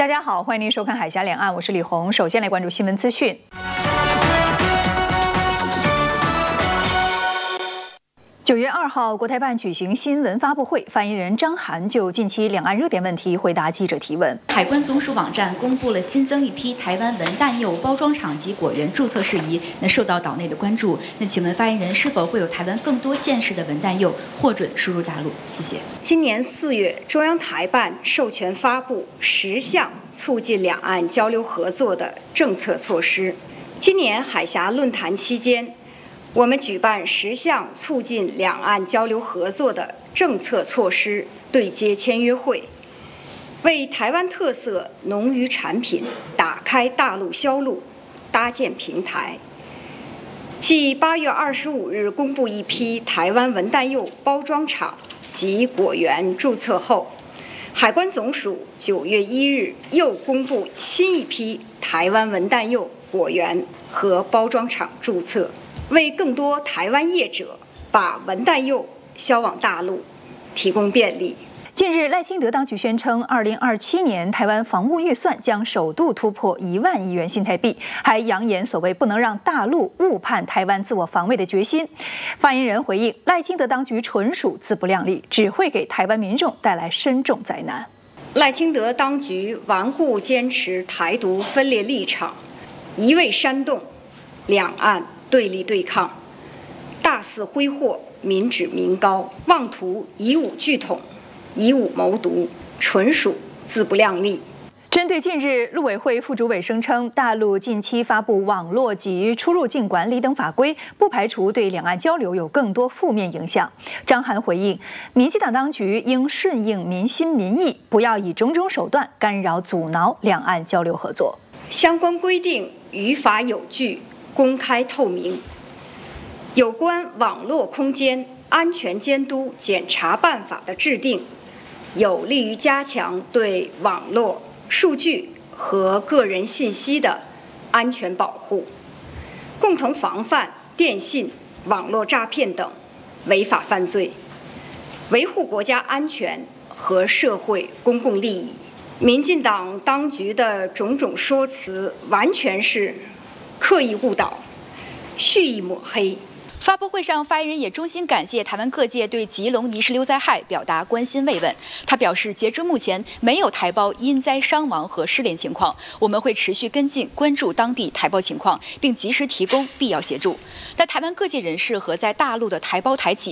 大家好，欢迎您收看《海峡两岸》，我是李红。首先来关注新闻资讯。9月2号，国台办举行新闻发布会，发言人张涵就近期两岸热点问题回答记者提问。 海关总署网站公布了新增一批台湾文旦柚包装厂及果园注册事宜，受到岛内的关注。请问发言人是否会有台湾更多县市的文旦柚获准输入大陆？谢谢。 今年4月，中央台办授权发布10项促进两岸交流合作的政策措施。今年海峡论坛期间，我们举办10项促进两岸交流合作的政策措施对接签约会，为台湾特色农渔产品打开大陆销路搭建平台。继8月25日公布一批台湾文旦柚包装厂及果园注册后，海关总署9月1日又公布新一批台湾文旦柚果园和包装厂注册，为更多台湾业者把文旦柚销往大陆提供便利。 近日，赖清德当局宣称，2027年台湾防务预算将首度突破1万亿元新台币，还扬言所谓不能让大陆误判台湾自我防卫的决心。发言人回应，赖清德当局纯属自不量力，只会给台湾民众带来深重灾难。 赖清德当局顽固坚持台独分裂立场，一味煽动两岸对立对抗，大肆挥霍民脂民膏，妄图以武拒统，以武谋独，纯属自不量力。 针对近日陆委会副主委声称，大陆近期发布网络及出入境管理等法规，不排除对两岸交流有更多负面影响。张涵回应，民进党当局应顺应民心民意，不要以种种手段干扰阻挠两岸交流合作。 相关规定于法有据，公开透明。有关网络空间安全监督检查办法的制定，有利于加强对网络、数据和个人信息的安全保护，共同防范电信、网络诈骗等违法犯罪，维护国家安全和社会公共利益。民进党当局的种种说辞完全是刻意误导、蓄意抹黑。 发布会上，发言人也衷心感谢台湾各界对基隆泥石流灾害表达关心慰问。他表示，截至目前没有台胞因灾伤亡和失联情况，我们会持续跟进关注当地台胞情况，并及时提供必要协助。但台湾各界人士和在大陆的台胞台企